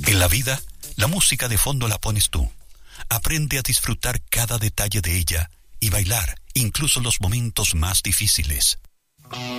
En la vida, la música de fondo la pones tú. Aprende a disfrutar cada detalle de ella y bailar, incluso los momentos más difíciles.